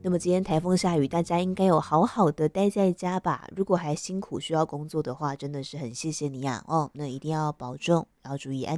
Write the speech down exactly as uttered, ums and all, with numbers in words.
那么今天台风下雨，大家应该有好好的待在家吧？如果还辛苦需要工作的话，真的是很谢谢你呀、哦，那一定要保重，要注意安。